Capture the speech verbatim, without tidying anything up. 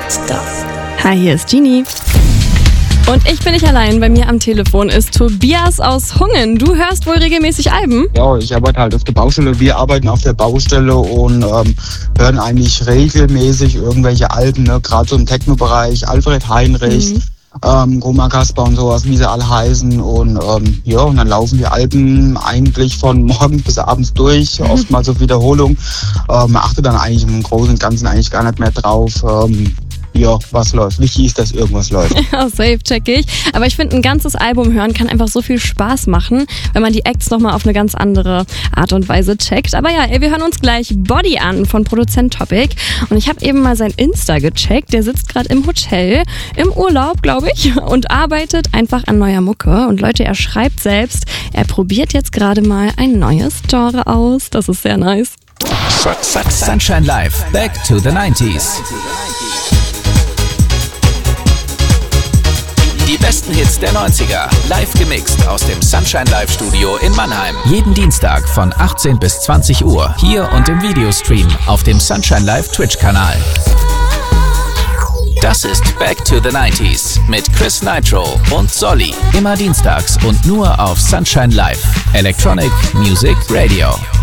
Stuff. Hi, hier ist Genie. Und ich bin nicht allein, bei mir am Telefon ist Tobias aus Hungen. Du hörst wohl regelmäßig Alben? Ja, ich arbeite halt auf der Baustelle. Wir arbeiten auf der Baustelle und ähm, hören eigentlich regelmäßig irgendwelche Alben, ne? Gerade so im Techno-Bereich, Alfred Heinrich, mhm. ähm, Goma Kasper und sowas, wie sie alle heißen. Und ähm, ja, und dann laufen die Alben eigentlich von morgens bis abends durch, mhm. oftmals auf Wiederholung. Ähm, man achtet dann eigentlich im Großen und Ganzen eigentlich gar nicht mehr drauf. Ähm, Ja, was läuft. Wichtig ist, dass irgendwas läuft. Ja, safe, check ich. Aber ich finde, ein ganzes Album hören kann einfach so viel Spaß machen, wenn man die Acts nochmal auf eine ganz andere Art und Weise checkt. Aber ja, ey, wir hören uns gleich Body an von Produzent Topic. Und ich habe eben mal sein Insta gecheckt. Der sitzt gerade im Hotel, im Urlaub, glaube ich, und arbeitet einfach an neuer Mucke. Und Leute, er schreibt selbst, er probiert jetzt gerade mal ein neues Genre aus. Das ist sehr nice. Sunshine Live, back to the nineties. Die besten Hits der neunziger, live gemixt aus dem Sunshine Live Studio in Mannheim. Jeden Dienstag von achtzehn bis zwanzig Uhr, hier und im Videostream auf dem Sunshine Live Twitch-Kanal. Das ist Back to the nineties mit Chris Nitro und Solly. Immer dienstags und nur auf Sunshine Live. Electronic Music Radio.